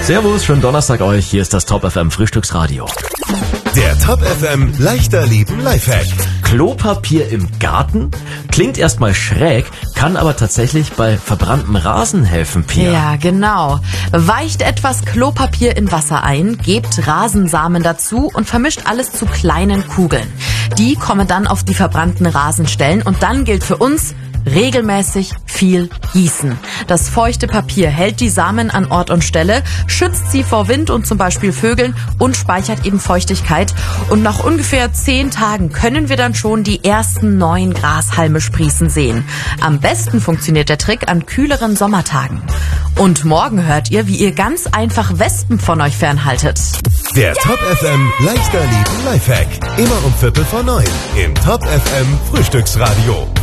Servus, schönen Donnerstag euch. Hier ist das Top FM Frühstücksradio. Der Top FM leichter Leben Lifehack. Klopapier im Garten? Klingt erstmal schräg, kann aber tatsächlich bei verbranntem Rasen helfen, Pia. Ja, genau. Weicht etwas Klopapier in Wasser ein, gebt Rasensamen dazu und vermischt alles zu kleinen Kugeln. Die kommen dann auf die verbrannten Rasenstellen und dann gilt für uns: regelmäßig viel gießen. Das feuchte Papier hält die Samen an Ort und Stelle, schützt sie vor Wind und zum Beispiel Vögeln und speichert eben Feuchtigkeit. Und nach ungefähr 10 Tagen können wir dann schon die ersten neuen Grashalme sprießen sehen. Am besten funktioniert der Trick an kühleren Sommertagen. Und morgen hört ihr, wie ihr ganz einfach Wespen von euch fernhaltet. Der Top FM leichter Leben Lifehack. Immer um 8:45 im Top FM Frühstücksradio.